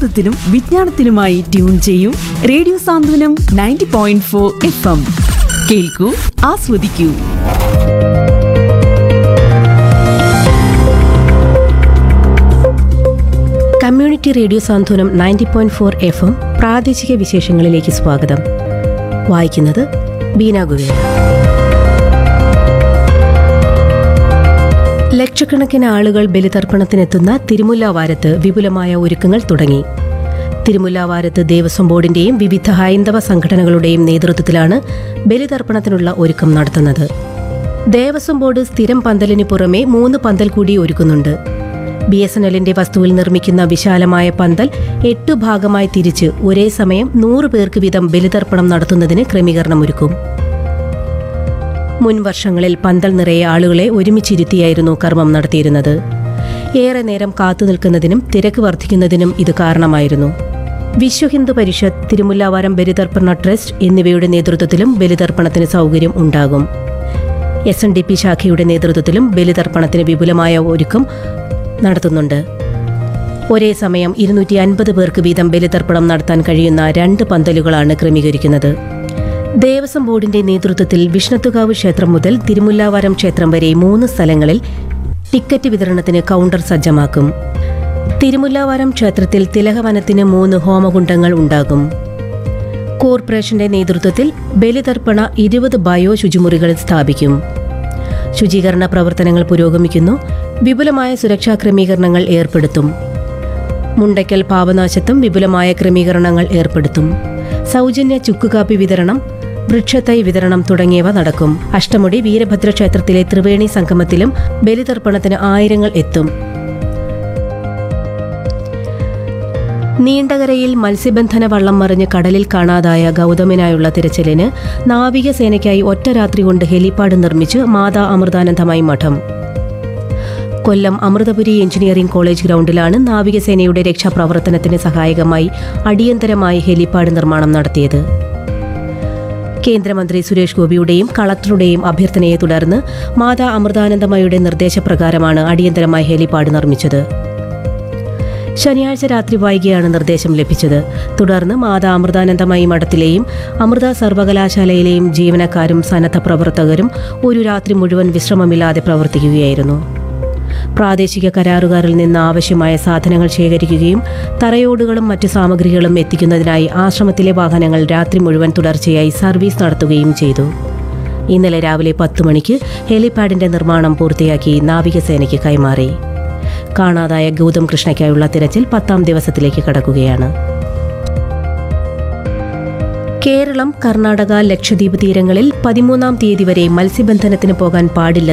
വിനോദത്തിനും വിജ്ഞാനത്തിനുമായി tune ചെയ്യൂ radio സാന്ത്വനം 90.4 FM. കേൾക്കൂ, ആസ്വദിക്കൂ. കമ്മ്യൂണിറ്റി റേഡിയോ സാന്ത്വനം 90.4 FM പ്രാദേശിക വിശേഷങ്ങളിലേക്ക് സ്വാഗതം. വായിക്കുന്നത് ബീന ഗുരുവ. ലക്ഷക്കണക്കിന് ആളുകൾ ബലിതർപ്പണത്തിനെത്തുന്ന തിരുമുല്ലാവാരത്ത് വിപുലമായ ഒരുക്കങ്ങൾ തുടങ്ങി. തിരുമുല്ലാവാരത്ത് ദേവസ്വം ബോർഡിന്റെയും വിവിധ ഹൈന്ദവ സംഘടനകളുടെയും നേതൃത്വത്തിലാണ് ബലിതർപ്പണത്തിനുള്ള ഒരുക്കം നടത്തുന്നത്. ദേവസ്വം ബോർഡ് സ്ഥിരം പന്തലിന് പുറമെ 3 പന്തൽ കൂടി ഒരുക്കുന്നുണ്ട്. BSNLന്റെ വസ്തുവിൽ നിർമ്മിക്കുന്ന വിശാലമായ പന്തൽ 8 ഭാഗമായി തിരിച്ച് ഒരേ സമയം 100 പേർക്ക് വീതം ബലിതർപ്പണം നടത്തുന്നതിന് ക്രമീകരണമൊരുക്കും. മുൻ വർഷങ്ങളിൽ പന്തൽ നിറയെ ആളുകളെ ഒരുമിച്ചിരുത്തിയായിരുന്നു കർമ്മം നടത്തിയിരുന്നത്. ഏറെ നേരം കാത്തുനിൽക്കുന്നതിനും തിരക്ക് വർദ്ധിക്കുന്നതിനും ഇത് കാരണമായിരുന്നു. വിശ്വഹിന്ദു പരിഷത്ത്, തിരുമുല്ലാവാരം ബലിതർപ്പണ ട്രസ്റ്റ് എന്നിവയുടെ നേതൃത്വത്തിലും ബലിതർപ്പണത്തിന് സൗകര്യം ഉണ്ടാകും. SNDP ശാഖയുടെ നേതൃത്വത്തിലും ബലിതർപ്പണത്തിന് വിപുലമായ ഒരുക്കം നടത്തുന്നുണ്ട്. ഒരേ സമയം 250 പേർക്ക് വീതം ബലിതർപ്പണം നടത്താൻ കഴിയുന്ന 2 പന്തലുകളാണ് ക്രമീകരിക്കുന്നത്. ദേവസ്വം ബോർഡിന്റെ നേതൃത്വത്തിൽ വിഷ്ണത്തുകാവ് ക്ഷേത്രം മുതൽ തിരുമുല്ലാവാരം ക്ഷേത്രം വരെ 3 സ്ഥലങ്ങളിൽ ടിക്കറ്റ് വിതരണത്തിന് കൗണ്ടർ സജ്ജമാക്കും. തിരുമുല്ലാവാരം ക്ഷേത്രത്തിൽ തിലകവനത്തിന് 3 ഹോമകുണ്ഡങ്ങൾ ഉണ്ടാകും. കോർപ്പറേഷന്റെ നേതൃത്വത്തിൽ ബലിതർപ്പണ 20 ബയോ ശുചിമുറികൾ സ്ഥാപിക്കും. ശുചീകരണ പ്രവർത്തനങ്ങൾ പുരോഗമിക്കുന്നു. വിപുലമായ സുരക്ഷാ ക്രമീകരണങ്ങൾ ഏർപ്പെടുത്തും. മുണ്ടയ്ക്കൽ പാപനാശത്തും വിപുലമായ ക്രമീകരണങ്ങൾ ഏർപ്പെടുത്തും. സൗജന്യ ചുക്കുകാപ്പി വിതരണം, വൃക്ഷത്തൈ വിതരണം തുടങ്ങിയവ നടക്കും. അഷ്ടമുടി വീരഭദ്ര ക്ഷേത്രത്തിലെ ത്രിവേണി സംഗമത്തിലും ബലിതർപ്പണത്തിന് ആയിരങ്ങൾ എത്തും. നീണ്ടകരയിൽ മത്സ്യബന്ധന വള്ളം മറിഞ്ഞ് കടലിൽ കാണാതായ ഗൗതമിനായുള്ള തിരച്ചിലിന് നാവികസേനയ്ക്കായി ഒറ്റ രാത്രി കൊണ്ട് ഹെലിപ്പാഡ് നിർമ്മിച്ച് മാതാ അമൃതാനന്ദമയി മഠം. കൊല്ലം അമൃതപുരി എഞ്ചിനീയറിംഗ് കോളേജ് ഗ്രൗണ്ടിലാണ് നാവികസേനയുടെ രക്ഷാപ്രവർത്തനത്തിന് സഹായകമായി അടിയന്തരമായി ഹെലിപ്പാഡ് നിർമ്മാണം നടത്തിയത്. കേന്ദ്രമന്ത്രി സുരേഷ് ഗോപിയുടെയും കളക്ടറുടെയും അഭ്യർത്ഥനയെ തുടർന്ന് മാതാ അമൃതാനന്ദമയുടെ നിർദ്ദേശപ്രകാരമാണ് അടിയന്തരമായി ഹെലിപ്പാഡ് നിർമ്മിച്ചത്. ശനിയാഴ്ച രാത്രി വൈകിയാണ് നിർദ്ദേശം ലഭിച്ചത്. തുടർന്ന് മാതാ അമൃതാനന്ദമയി മഠത്തിലെയും അമൃത സർവകലാശാലയിലെയും ജീവനക്കാരും സന്നദ്ധ പ്രവർത്തകരും ഒരു രാത്രി മുഴുവൻ വിശ്രമമില്ലാതെ പ്രവർത്തിക്കുകയായിരുന്നു. പ്രാദേശിക കരാറുകാരിൽ നിന്ന് ആവശ്യമായ സാധനങ്ങൾ ശേഖരിക്കുകയും തറയോടുകളും മറ്റു സാമഗ്രികളും എത്തിക്കുന്നതിനായി ആശ്രമത്തിലെ വാഹനങ്ങൾ രാത്രി മുഴുവൻ തുടർച്ചയായി സർവീസ് നടത്തുകയും ചെയ്തു. ഇന്നലെ രാവിലെ 10 മണിക്ക് ഹെലിപാഡിന്റെ നിർമ്മാണം പൂർത്തിയാക്കി നാവികസേനയ്ക്ക് കൈമാറി. കാണാതായ ഗൗതം കൃഷ്ണയ്ക്കായുള്ള തിരച്ചിൽ 10ാം ദിവസത്തിലേക്ക് കടക്കുകയാണ്. കേരളം, കർണാടക, ലക്ഷദ്വീപ് തീരങ്ങളിൽ 13-ാം തീയതി വരെ മത്സ്യബന്ധനത്തിന് പോകാൻ പാടില്ല